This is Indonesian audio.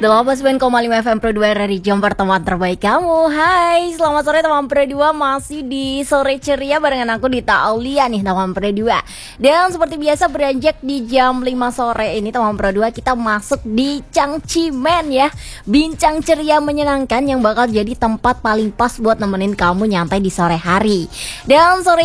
89,5 FM Pro 2 dari Jember, teman terbaik kamu. Hai, selamat sore teman Pro 2. Masih di sore ceria barengan aku Dita Aulia nih teman Pro 2. Dan seperti biasa beranjak di jam 5 sore ini teman Pro 2, kita masuk di Cangcimen ya. Bincang ceria menyenangkan yang bakal jadi tempat paling pas buat nemenin kamu nyantai di sore hari. Dan sore